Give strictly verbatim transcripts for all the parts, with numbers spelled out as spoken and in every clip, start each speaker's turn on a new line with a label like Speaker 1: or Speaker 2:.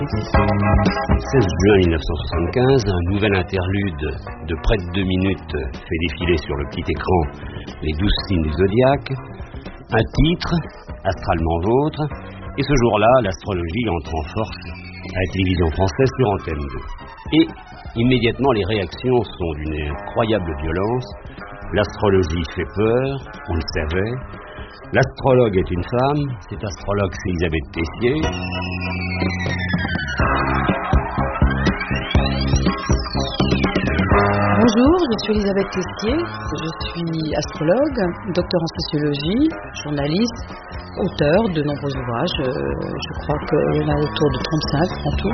Speaker 1: seize juin mille neuf cent soixante-quinze, un nouvel interlude de près de deux minutes fait défiler sur le petit écran les douze signes du zodiaque, un titre, Astralement Vôtre, et ce jour-là, l'astrologie entre en force à la télévision française sur Antenne deux. Et immédiatement, les réactions sont d'une incroyable violence. L'astrologie fait peur, on le savait. L'astrologue est une femme, cette astrologue c'est Elisabeth Tessier.
Speaker 2: Bonjour, je suis Elisabeth Tessier, je suis astrologue, docteur en sociologie, journaliste, auteur de nombreux ouvrages, euh, je crois qu'il y en a autour de trente-cinq en tout.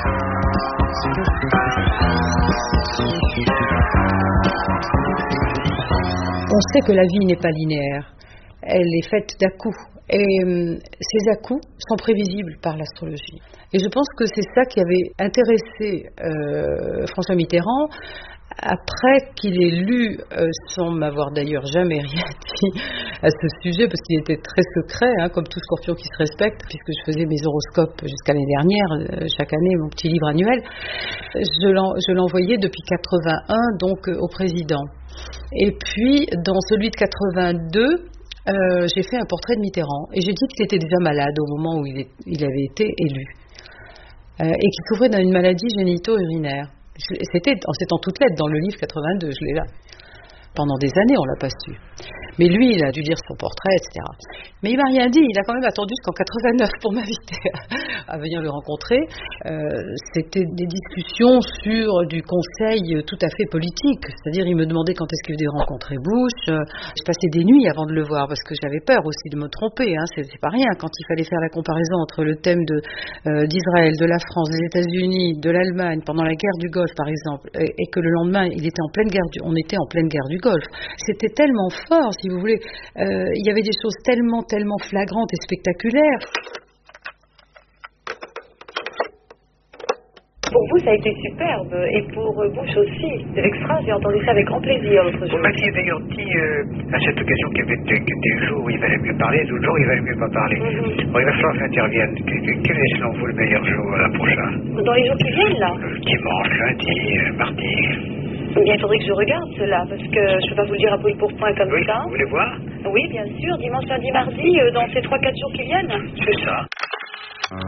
Speaker 2: On sait que la vie n'est pas linéaire, elle est faite d'à-coups, et euh, ces à-coups sont prévisibles par l'astrologie. Et je pense que c'est ça qui avait intéressé euh, François Mitterrand, après qu'il ait lu, euh, sans m'avoir d'ailleurs jamais rien dit à ce sujet, parce qu'il était très secret, hein, comme tout scorpion qui se respecte, puisque je faisais mes horoscopes jusqu'à l'année dernière, euh, chaque année, mon petit livre annuel, je, l'en, je l'envoyais depuis quatre-vingt-un, donc euh, au président. Et puis, dans celui de quatre-vingt-deux, euh, j'ai fait un portrait de Mitterrand, et j'ai dit qu'il était déjà malade au moment où il, est, il avait été élu, euh, et qu'il souffrait d'une maladie génito-urinaire. C'était, c'est en toutes lettres dans le livre quatre-vingt-deux, je l'ai là. Pendant des années, on l'a pas su. Mais lui, il a dû lire son portrait, et cetera. Mais il m'a rien dit. Il a quand même attendu jusqu'en quatre-vingt-neuf pour m'inviter à, à venir le rencontrer. Euh, c'était des discussions sur du conseil tout à fait politique. C'est-à-dire, il me demandait quand est-ce qu'il venait rencontrer Bush. Euh, je passais des nuits avant de le voir parce que j'avais peur aussi de me tromper. Hein. C'est, c'est pas rien quand il fallait faire la comparaison entre le thème de, euh, d'Israël, de la France, des États-Unis, de l'Allemagne pendant la guerre du Golfe, par exemple, et, et que le lendemain, il était en pleine guerre du, on était en pleine guerre du Golfe. C'était tellement fort, si vous voulez. Euh, il y avait des choses tellement, tellement flagrantes et spectaculaires.
Speaker 3: Pour vous, ça a été superbe, et pour Bush aussi. C'est extra, j'ai entendu ça avec grand plaisir l'autre jour.
Speaker 4: Vous m'aviez d'ailleurs dit euh, à cette occasion qu'il y avait des, des jours où il valait mieux parler, d'autres jours où il valait mieux pas parler. Mm-hmm. Bon, il va falloir que j'intervienne. Quel est selon vous le meilleur jour là, prochain?
Speaker 3: Dans les jours qui viennent, là?
Speaker 4: Le dimanche, lundi, euh, mardi.
Speaker 3: Eh bien, il faudrait que je regarde cela, parce que je ne peux pas vous le dire à brûle pour point comme
Speaker 4: oui,
Speaker 3: ça.
Speaker 4: Vous voulez voir?
Speaker 3: Oui, bien sûr, dimanche, lundi, mardi, euh, dans ces trois quatre jours qui viennent.
Speaker 4: C'est ça.